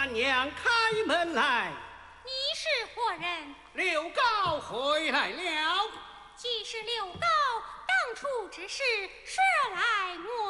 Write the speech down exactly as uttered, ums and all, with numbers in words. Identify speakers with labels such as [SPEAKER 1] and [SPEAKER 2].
[SPEAKER 1] 三娘开门来。
[SPEAKER 2] 你是何人？
[SPEAKER 1] 刘高回来了。
[SPEAKER 2] 既是刘高，当初之事，谁来我